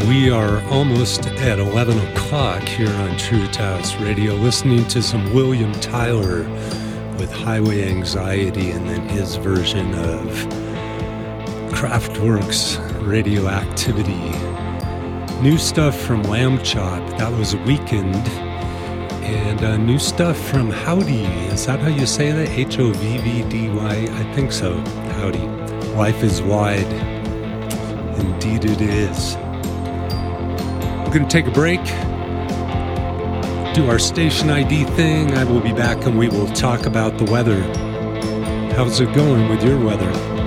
We are almost at 11 o'clock here on True Taos Radio, listening to some William Tyler with Highway Anxiety, and then his version of Kraftwerk's Radioactivity. New stuff from Lamb Chop, that was Weekend, and new stuff from Howdy. Is that how you say that? H-O-V-V-D-Y? I think so. Howdy. Life is wide. Indeed it is. We're going to take a break, do our station ID thing. I will be back and we will talk about the weather. How's it going with your weather?